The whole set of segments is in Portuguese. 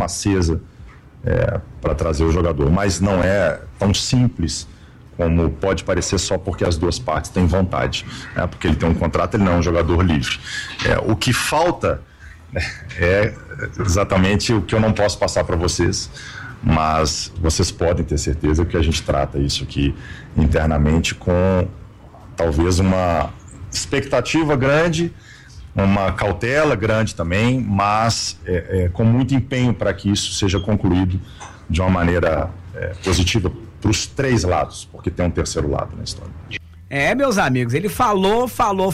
acesa para trazer o jogador, mas não é tão simples como pode parecer só porque as duas partes têm vontade, né? Porque ele tem um contrato, ele não é um jogador livre. O que falta é exatamente o que eu não posso passar para vocês, mas vocês podem ter certeza que a gente trata isso aqui internamente com talvez uma expectativa grande, uma cautela grande também, mas com muito empenho para que isso seja concluído de uma maneira positiva para os três lados, porque tem um terceiro lado na história. Meus amigos, ele falou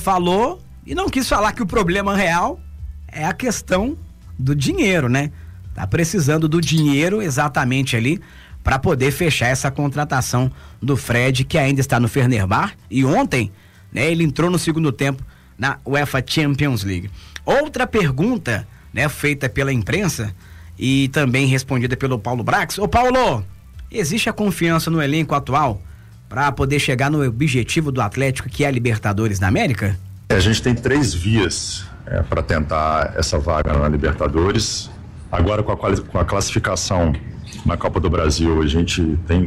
e não quis falar que o problema real é a questão do dinheiro, né? Tá precisando do dinheiro exatamente ali para poder fechar essa contratação do Fred, que ainda está no Fenerbahçe, e ontem, né, ele entrou no segundo tempo na UEFA Champions League. Outra pergunta, né, feita pela imprensa e também respondida pelo Paulo Brax. Ô Paulo, existe a confiança no elenco atual para poder chegar no objetivo do Atlético, que é a Libertadores da América? A gente tem 3 vias para tentar essa vaga na Libertadores. Agora com a classificação na Copa do Brasil, a gente tem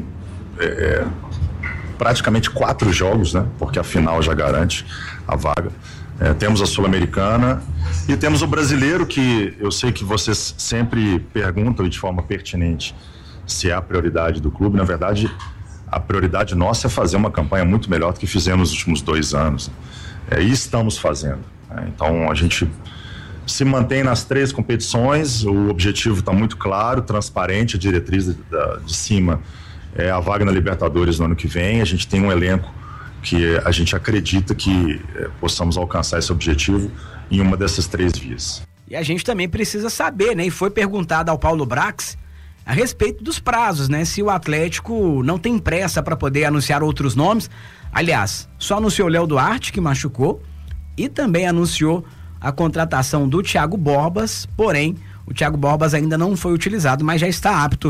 praticamente 4 jogos, né? Porque a final já garante a vaga. Temos a Sul-Americana e temos o Brasileiro, que eu sei que vocês sempre perguntam e de forma pertinente se é a prioridade do clube. Na verdade, a prioridade nossa é fazer uma campanha muito melhor do que fizemos nos últimos 2 anos. E estamos fazendo. Então a gente se mantém nas 3 competições, o objetivo está muito claro, transparente, a diretriz de cima é a vaga na Libertadores no ano que vem. A gente tem um elenco que a gente acredita que possamos alcançar esse objetivo em uma dessas 3 vias. E a gente também precisa saber, né? E foi perguntado ao Paulo Brax a respeito dos prazos, né? Se o Atlético não tem pressa para poder anunciar outros nomes. Aliás, só anunciou o Léo Duarte, que machucou, e também anunciou a contratação do Thiago Borbas, porém, o Thiago Borbas ainda não foi utilizado, mas já está apto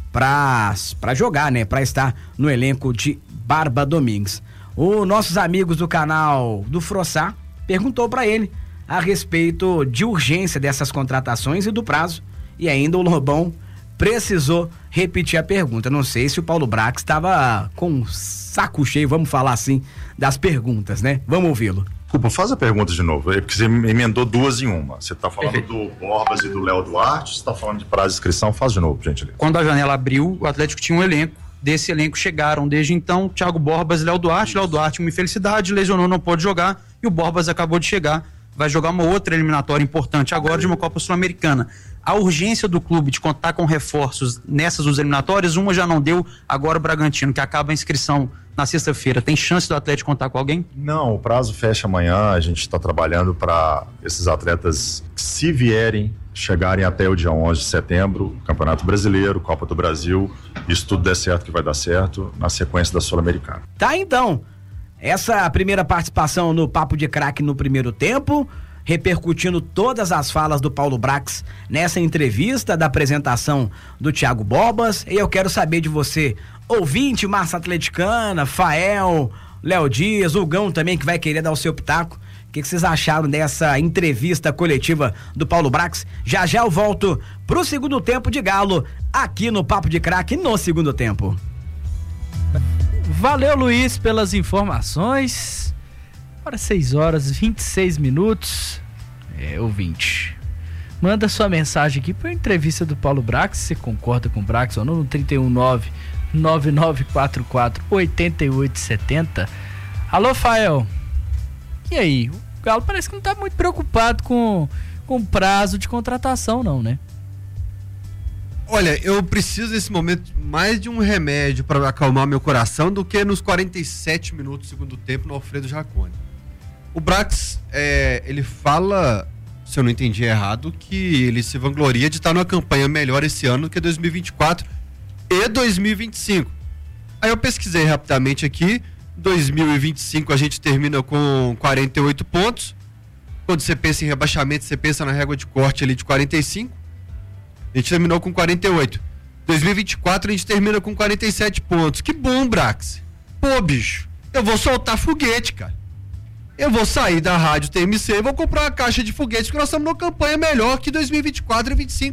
para jogar, né? Para estar no elenco de Barba Domingues. Os nossos amigos do canal do Frossá perguntou para ele a respeito de urgência dessas contratações e do prazo, e ainda o Lobão precisou repetir a pergunta. Não sei se o Paulo Brax estava com saco cheio, vamos falar assim, das perguntas, né? Vamos ouvi-lo. Desculpa, faz a pergunta de novo, porque você emendou 2 em uma. Você está falando do Borbas e do Léo Duarte, você está falando de prazo de inscrição, faz de novo, gente. Quando a janela abriu, o Atlético tinha um elenco. Desse elenco chegaram desde então Thiago Borbas e Léo Duarte. Léo Duarte, uma infelicidade, lesionou, não pôde jogar, e o Borbas acabou de chegar. Vai jogar uma outra eliminatória importante agora de uma Copa Sul-Americana. A urgência do clube de contar com reforços nessas duas eliminatórias, uma já não deu, agora o Bragantino, que acaba a inscrição na sexta-feira. Tem chance do Atlético contar com alguém? Não, o prazo fecha amanhã, a gente está trabalhando para esses atletas, se vierem, chegarem até o dia 11 de setembro, Campeonato Brasileiro, Copa do Brasil, isso tudo der certo que vai dar certo, na sequência da Sul-Americana. Tá, então, essa primeira participação no Papo de Craque no primeiro tempo, repercutindo todas as falas do Paulo Brax nessa entrevista da apresentação do Thiago Borbas. E eu quero saber de você, ouvinte, Massa Atleticana, Fael, Léo Dias, o Gão também, que vai querer dar o seu pitaco. O que vocês acharam dessa entrevista coletiva do Paulo Brax? Já eu volto pro segundo tempo de Galo, aqui no Papo de Craque, no segundo tempo. Valeu, Luiz, pelas informações. Agora 6h26. Ouvinte, manda sua mensagem aqui para a entrevista do Paulo Brax, se você concorda com o Brax ou não, no 319-9944-8870. Alô, Fael. E aí? O Galo parece que não tá muito preocupado com o prazo de contratação, não, né? Olha, eu preciso nesse momento mais de um remédio para acalmar meu coração do que nos 47 minutos do segundo tempo no Alfredo Jaconi. O Brax, ele fala, se eu não entendi errado, que ele se vangloria de estar numa campanha melhor esse ano do que 2024 e 2025. Aí eu pesquisei rapidamente aqui, 2025 a gente termina com 48 pontos. Quando você pensa em rebaixamento, você pensa na régua de corte ali de 45. A gente terminou com 48. 2024 a gente termina com 47 pontos. Que bom, Brax. Pô, bicho, eu vou soltar foguete, cara. Eu vou sair da rádio TMC e vou comprar uma caixa de foguetes, porque nós estamos numa campanha melhor que 2024 e 2025.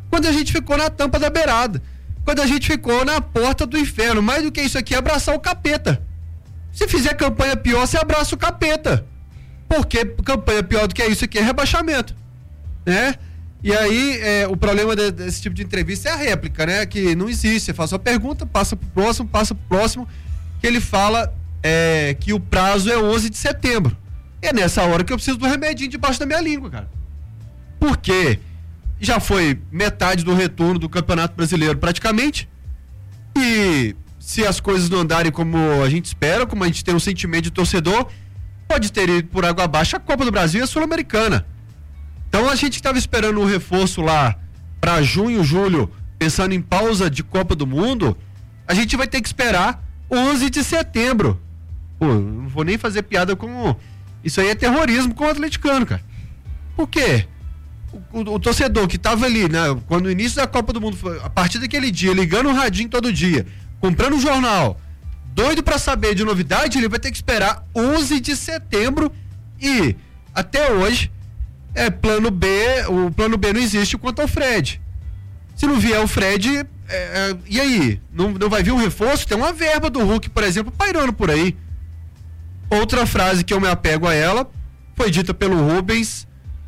quando a gente ficou na tampa da beirada, quando a gente ficou na porta do inferno. Mais do que isso aqui é abraçar o capeta. Se fizer campanha pior, você abraça o capeta. Porque campanha pior do que isso aqui é rebaixamento, né? E aí, o problema desse tipo de entrevista é a réplica, né? Que não existe. Você faz uma pergunta, passa pro próximo, que ele fala que o prazo é 11 de setembro. E é nessa hora que eu preciso do remedinho debaixo da minha língua, cara. Porque já foi metade do retorno do Campeonato Brasileiro praticamente. E se as coisas não andarem como a gente espera, como a gente tem um sentimento de torcedor, pode ter ido por água abaixo a Copa do Brasil e a Sul-Americana. Então a gente estava esperando um reforço lá para junho, julho, pensando em pausa de Copa do Mundo, a gente vai ter que esperar 11 de setembro. Pô, não vou nem fazer piada com... Isso aí é terrorismo com o atleticano, cara. Por quê? O torcedor que estava ali, né, quando o início da Copa do Mundo foi, a partir daquele dia, ligando o radinho todo dia, comprando o jornal, doido para saber de novidade, ele vai ter que esperar 11 de setembro e até hoje plano B, o plano B não existe quanto ao Fred. Se não vier o Fred, e aí? Não vai vir um reforço? Tem uma verba do Hulk, por exemplo, pairando por aí. Outra frase que eu me apego a ela foi dita pelo Rubens,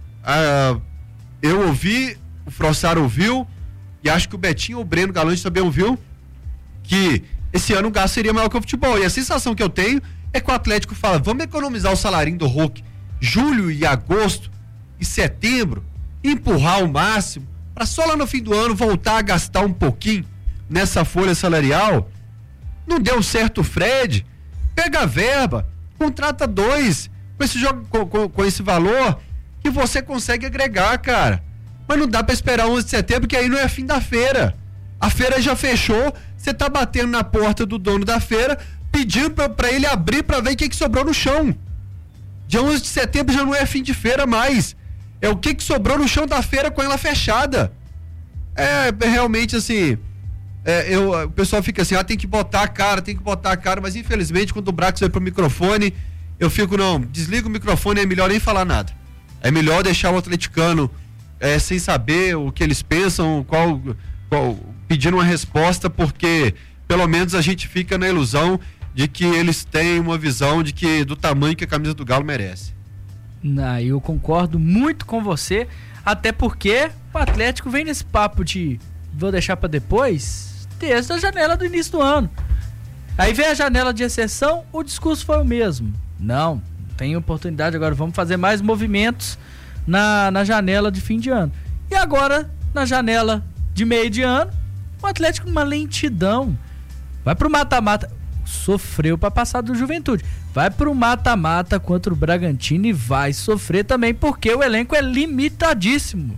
eu ouvi, o Frossaro ouviu, e acho que o Betinho ou o Breno Galante também ouviu, que esse ano o gasto seria maior que o futebol. E a sensação que eu tenho é que o Atlético fala, vamos economizar o salarinho do Hulk, julho e agosto e setembro, empurrar o máximo, para só lá no fim do ano voltar a gastar um pouquinho nessa folha salarial. Não deu certo o Fred, pega a verba, contrata 2 com esse jogo, com esse valor que você consegue agregar, cara. Mas não dá para esperar 11 de setembro, que aí não é fim da feira. A feira já fechou, você tá batendo na porta do dono da feira, pedindo para ele abrir para ver o que sobrou no chão. Dia 11 de setembro já não é fim de feira mais. É o que sobrou no chão da feira com ela fechada. Realmente assim, o pessoal fica assim, tem que botar a cara, mas infelizmente quando o Brax vai pro microfone, eu fico, não, desliga o microfone, é melhor nem falar nada. É melhor deixar o atleticano sem saber o que eles pensam, pedindo uma resposta, porque pelo menos a gente fica na ilusão de que eles têm uma visão do tamanho que a camisa do Galo merece. Eu concordo muito com você, até porque o Atlético vem nesse papo de vou deixar para depois, desde a janela do início do ano. Aí vem a janela de exceção, o discurso foi o mesmo. Não tem oportunidade agora, vamos fazer mais movimentos na janela de fim de ano. E agora, na janela de meio de ano, o Atlético numa lentidão. Vai pro mata-mata. Sofreu para passar do Juventude. Vai pro mata-mata contra o Bragantino e vai sofrer também, porque o elenco é limitadíssimo.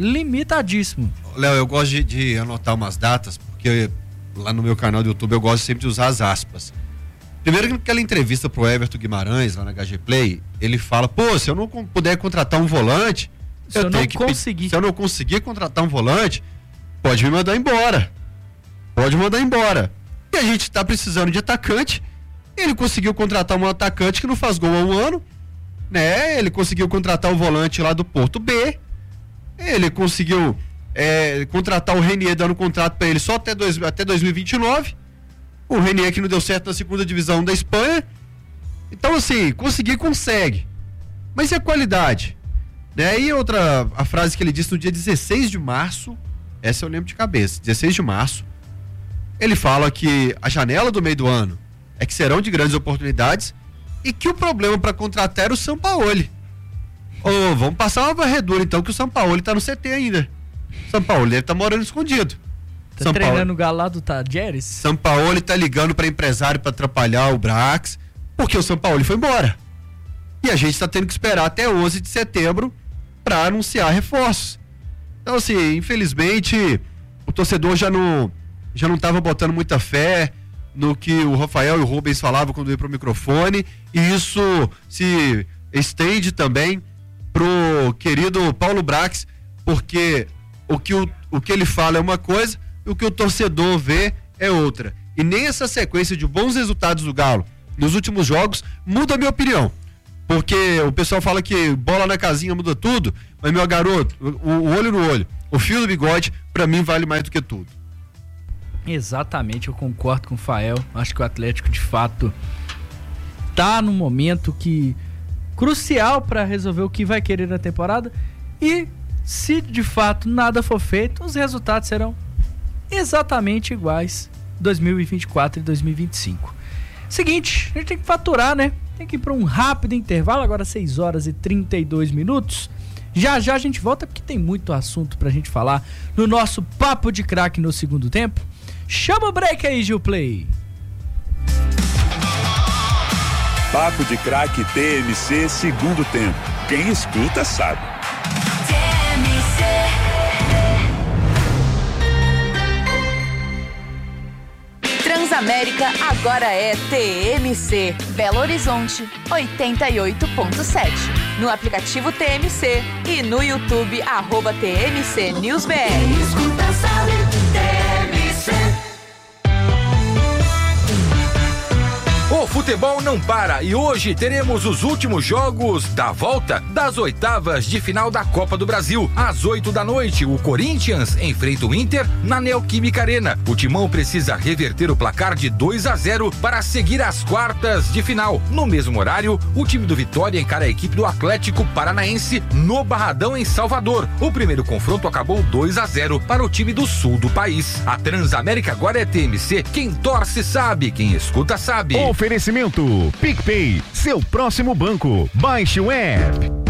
Léo, eu gosto de anotar umas datas, porque lá no meu canal do YouTube eu gosto sempre de usar as aspas. Primeiro, aquela entrevista pro Everton Guimarães lá na HG Play, ele fala, se eu não puder contratar um volante, se eu não conseguir contratar um volante, pode me mandar embora. E a gente tá precisando de atacante. Ele conseguiu contratar um atacante que não faz gol há um ano, né? Ele conseguiu contratar o volante lá do Porto B. Ele conseguiu contratar o Renier, dando contrato para ele só até 2029. O Renier que não deu certo na segunda divisão da Espanha. Então, assim, consegue. Mas e a qualidade? Né? E a frase que ele disse no dia 16 de março, essa eu lembro de cabeça, 16 de março, ele fala que a janela do meio do ano é que serão de grandes oportunidades e que o problema para contratar era o Sampaoli. Vamos passar uma varredura então, que o Sampaoli tá no CT ainda. Sampaoli deve estar morando escondido. Tá treinando o Galo lá do Tadjeres? Sampaoli tá ligando para empresário para atrapalhar o Brax, porque o Sampaoli foi embora. E a gente tá tendo que esperar até 11 de setembro para anunciar reforços. Então, assim, infelizmente, o torcedor já não estava botando muita fé no que o Rafael e o Rubens falavam quando ia pro microfone, e isso se estende também pro querido Paulo Brax, porque o que ele fala é uma coisa e o que o torcedor vê é outra. E nem essa sequência de bons resultados do Galo nos últimos jogos muda a minha opinião. Porque o pessoal fala que bola na casinha muda tudo, mas, meu garoto, o olho no olho. O fio do bigode, pra mim, vale mais do que tudo. Exatamente, eu concordo com o Fael. Acho que o Atlético, de fato, tá num momento crucial para resolver o que vai querer na temporada. E se de fato nada for feito, os resultados serão exatamente iguais 2024 e 2025. Seguinte, a gente tem que faturar, né? Tem que ir para um rápido intervalo, agora 6h32. Já a gente volta porque tem muito assunto pra gente falar no nosso Papo de Craque no segundo tempo. Chama o break aí, Gilplay. Papo de Craque TMC segundo tempo. Quem escuta sabe. Transamérica agora é TMC. Belo Horizonte 88.7. No aplicativo TMC e no YouTube @TMC News BR. Escuta, sabe, TMC. O futebol não para e hoje teremos os últimos jogos da volta das oitavas de final da Copa do Brasil. Às 20h, o Corinthians enfrenta o Inter na Neoquímica Arena. O Timão precisa reverter o placar de 2-0 para seguir as quartas de final. No mesmo horário, o time do Vitória encara a equipe do Atlético Paranaense no Barradão, em Salvador. O primeiro confronto acabou 2-0 para o time do sul do país. A Transamérica agora é TMC. Quem torce sabe, quem escuta sabe. Oferecimento PicPay, seu próximo banco. Baixe o app.